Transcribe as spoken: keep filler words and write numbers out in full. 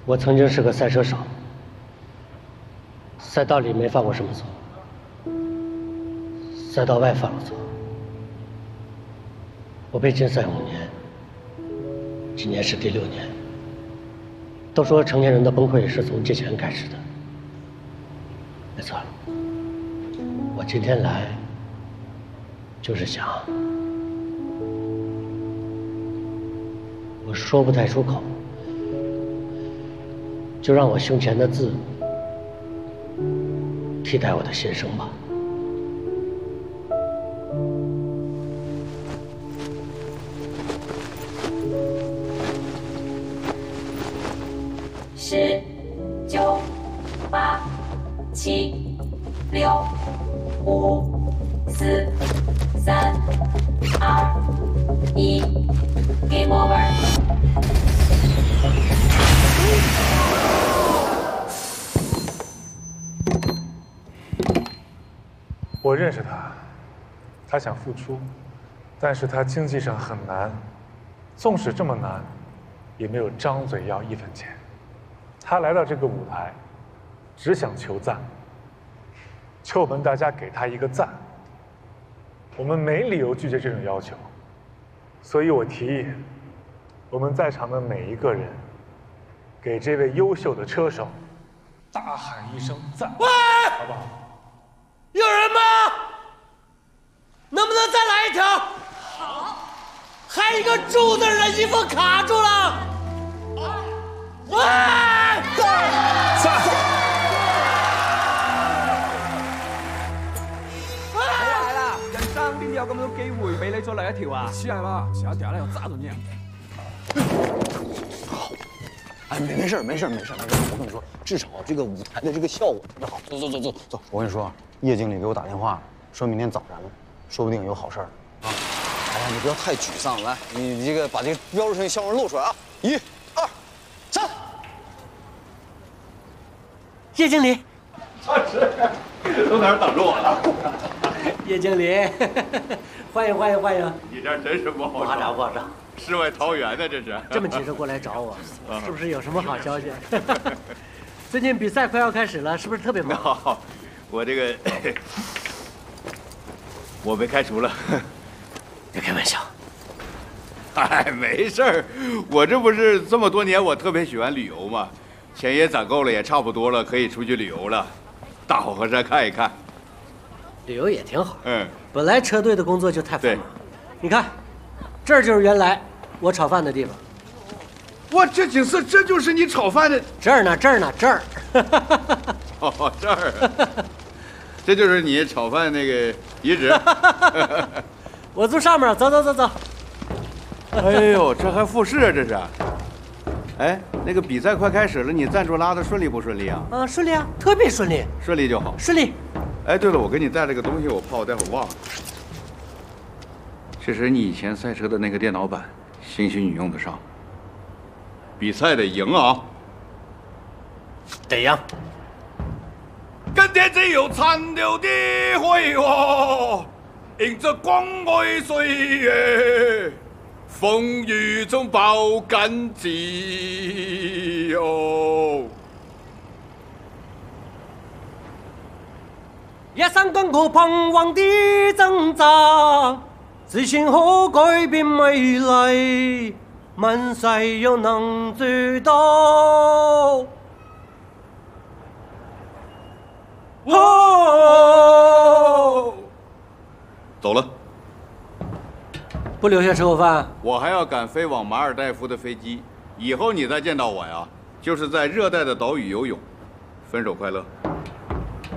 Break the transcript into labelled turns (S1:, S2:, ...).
S1: 我曾经是个赛车手，赛道里没犯过什么错，赛道外犯了错。我被禁赛五年，今年是第六年。都说成年人的崩溃是从借钱开始的，没错，我今天来就是想，我说不太出口，就让我胸前的字替代我的心声吧。
S2: 十、九、八、七、六、五、四、三、二、一 ，Game over。
S3: 我认识他，他想付出，但是他经济上很难，纵使这么难，也没有张嘴要一分钱。他来到这个舞台，只想求赞。求我们大家给他一个赞。我们没理由拒绝这种要求，所以我提议，我们在场的每一个人，给这位优秀的车手大喊一声赞，
S4: 喂，
S3: 好不好？
S4: 有人吗？能不能再来一条？
S2: 好。
S4: 还有一个柱子人衣服卡住了。喂！
S3: 赞！赞！
S5: 好壞啦，人生邊有咁多機會俾你再嚟一條啊？是係吧？想要屌了要扎住你。
S6: 好，哎，没没事没事没事没事，我跟你说，至少这个舞台的这个效果特别好。走走走走走，我跟你说，叶经理给我打电话，说明天早上说不定有好事儿啊。哎呀，你不要太沮丧，来，你你这个把这个标志性笑容露出来啊！一、二、三。
S1: 叶经理，
S7: 老师，都哪儿等着我了？
S1: 叶经理，欢迎欢迎欢迎！
S7: 你这真是不好
S1: 不好找不好找，
S7: 世外桃源呢，这是。
S1: 这么急着过来找我，是不是有什么好消息？最近比赛快要开始了，是不是特别忙？
S7: 我这个，我被开除了。
S1: 别开玩笑。
S7: 哎，没事儿，我这不是这么多年我特别喜欢旅游嘛。钱也攒够了，也差不多了，可以出去旅游了，大好河山看一看。
S1: 旅游也挺好。
S7: 嗯，
S1: 本来车队的工作就太繁忙。你看，这儿就是原来我炒饭的地方。
S7: 哇，这景色，这就是你炒饭的。
S1: 这儿呢，这儿呢，这儿。
S7: 哦，这儿，这就是你炒饭那个遗址。
S1: 我坐上面，走走走走。
S7: 哎呦，这还复试啊，这是。哎，那个比赛快开始了，你赞助拉的顺利不顺利啊？
S1: 啊，顺利啊，特别顺利。
S7: 顺利就好。
S1: 顺利。
S7: 哎，对了，我给你带了个东西，我怕我待会儿忘了。这是你以前赛车的那个电脑版，兴许你用得上。比赛得赢啊！
S1: 得赢。
S7: 今天只要殘留啲輝煌，迎着光輝歲月。風雨中抱緊自由。
S1: 一生經過彷徨的掙扎，自信可改變未來，問誰又能知道？
S7: 哦，走了。
S1: 不留下吃口饭？
S7: 我还要赶飞往马尔代夫的飞机，以后你再见到我呀，就是在热带的岛屿游泳。分手快乐。